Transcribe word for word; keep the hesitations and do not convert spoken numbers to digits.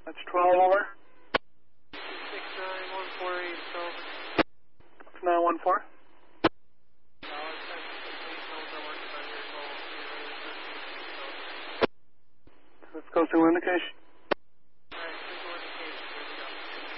That's twelve over. six nine one four eight, it's over. It's nine one four. Let's go to indication.